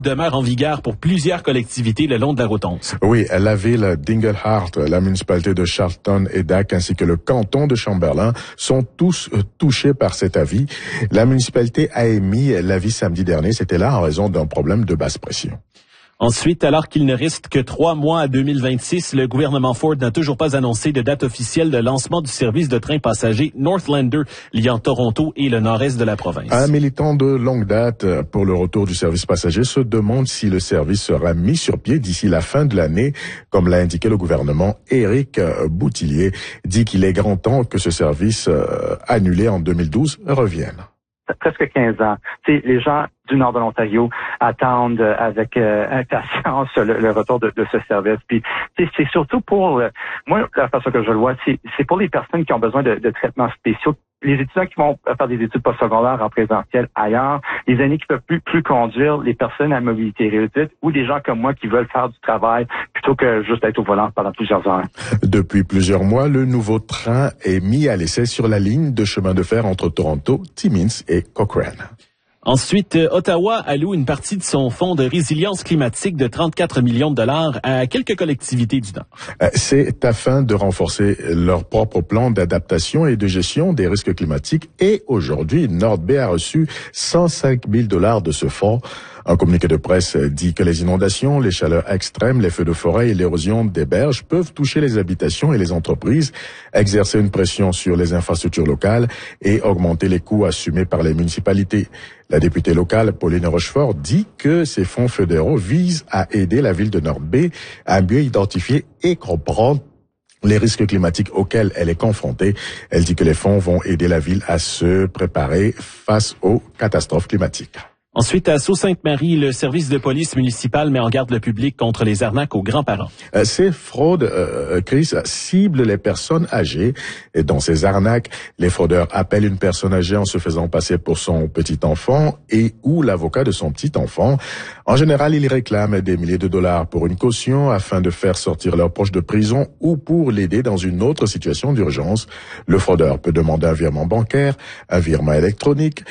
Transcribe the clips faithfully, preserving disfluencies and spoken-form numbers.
demeure en vigueur pour plusieurs collectivités le long de la route onze. Oui, la ville d'Inglehart, la municipalité de Charlton et Dac ainsi que le canton de Chamberlain sont tous touchés par cet avis. La municipalité a émis l'avis samedi dernier, c'était là en raison d'un problème de basse pression. Ensuite, alors qu'il ne reste que trois mois à deux mille vingt-six, le gouvernement Ford n'a toujours pas annoncé de date officielle de lancement du service de train passager Northlander liant Toronto et le nord-est de la province. Un militant de longue date pour le retour du service passager se demande si le service sera mis sur pied d'ici la fin de l'année. Comme l'a indiqué le gouvernement, Éric Boutillier dit qu'il est grand temps que ce service euh, annulé en deux mille douze revienne. Presque quinze ans. T'sais, les gens du nord de l'Ontario attendent avec euh, impatience le, le retour de, de ce service. Puis c'est surtout pour, euh, moi, la façon que je le vois, c'est pour les personnes qui ont besoin de, de traitements spéciaux. Les étudiants qui vont faire des études postsecondaires en présentiel ailleurs, les aînés qui peuvent plus, plus conduire, les personnes à mobilité réduite ou des gens comme moi qui veulent faire du travail plutôt que juste être au volant pendant plusieurs heures. Depuis plusieurs mois, le nouveau train est mis à l'essai sur la ligne de chemin de fer entre Toronto, Timmins et Cochrane. Ensuite, Ottawa alloue une partie de son fonds de résilience climatique de trente-quatre millions de dollars à quelques collectivités du Nord. C'est afin de renforcer leur propre plan d'adaptation et de gestion des risques climatiques. Et aujourd'hui, Nord-Bay a reçu cent cinq mille dollars de ce fonds. Un communiqué de presse dit que les inondations, les chaleurs extrêmes, les feux de forêt et l'érosion des berges peuvent toucher les habitations et les entreprises, exercer une pression sur les infrastructures locales et augmenter les coûts assumés par les municipalités. La députée locale, Pauline Rochefort, dit que ces fonds fédéraux visent à aider la ville de Nord-Bay à mieux identifier et comprendre les risques climatiques auxquels elle est confrontée. Elle dit que les fonds vont aider la ville à se préparer face aux catastrophes climatiques. Ensuite, à Sault-Sainte-Marie, le service de police municipal met en garde le public contre les arnaques aux grands-parents. Euh, ces fraudes, euh, Chris, ciblent les personnes âgées. Et dans ces arnaques, les fraudeurs appellent une personne âgée en se faisant passer pour son petit-enfant et ou l'avocat de son petit-enfant. En général, ils réclament des milliers de dollars pour une caution afin de faire sortir leur proche de prison ou pour l'aider dans une autre situation d'urgence. Le fraudeur peut demander un virement bancaire, un virement électronique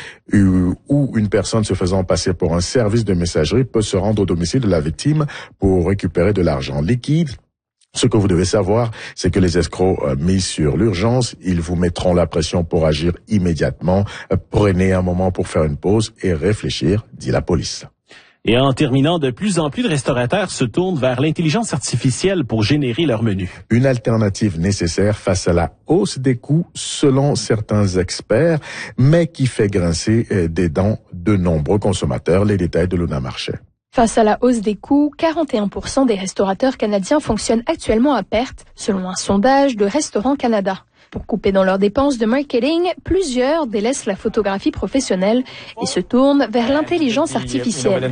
ou une personne se faisant passer pour un service de messagerie peut se rendre au domicile de la victime pour récupérer de l'argent liquide. Ce que vous devez savoir, c'est que les escrocs euh, mis sur l'urgence, ils vous mettront la pression pour agir immédiatement. Euh, prenez un moment pour faire une pause et réfléchir, dit la police. Et en terminant, de plus en plus de restaurateurs se tournent vers l'intelligence artificielle pour générer leur menu. Une alternative nécessaire face à la hausse des coûts, selon certains experts, mais qui fait grincer des dents de nombreux consommateurs. Les détails de Luna Marchais. Face à la hausse des coûts, quarante et un pour cent des restaurateurs canadiens fonctionnent actuellement à perte, selon un sondage de Restaurants Canada. Pour couper dans leurs dépenses de marketing, plusieurs délaissent la photographie professionnelle et se tournent vers l'intelligence artificielle.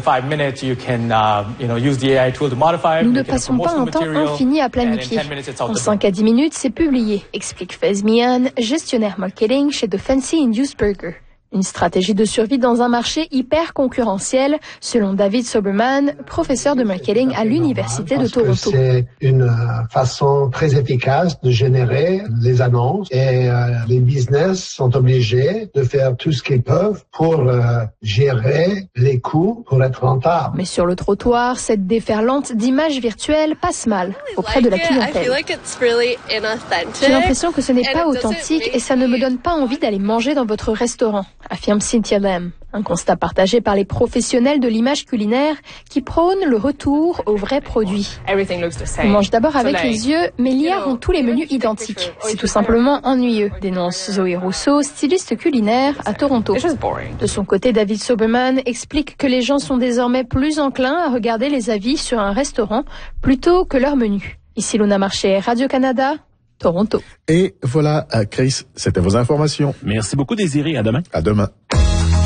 Nous ne passons pas un temps infini à planifier. En cinq à dix minutes, c'est publié, explique Faiz Mian, gestionnaire marketing chez The Fancy Induced Burger. Une stratégie de survie dans un marché hyper concurrentiel, selon David Soberman, professeur de marketing à l'Université de Toronto. C'est une façon très efficace de générer des annonces et euh, les business sont obligés de faire tout ce qu'ils peuvent pour euh, gérer les coûts pour être rentables. Mais sur le trottoir, cette déferlante d'images virtuelles passe mal auprès de la clientèle. J'ai l'impression que ce n'est pas authentique et ça ne me donne pas envie d'aller manger dans votre restaurant, affirme Cynthia Lam. Un constat partagé par les professionnels de l'image culinaire qui prônent le retour aux vrais produits. On mange d'abord avec les yeux, mais l'I A rend tous les menus identiques. C'est tout simplement ennuyeux, dénonce Zoé Rousseau, styliste culinaire à Toronto. De son côté, David Soberman explique que les gens sont désormais plus enclins à regarder les avis sur un restaurant plutôt que leur menu. Ici Luna Marchais, Radio-Canada, Toronto. Et voilà, Chris, c'était vos informations. Merci beaucoup, Désiré. À demain. À demain.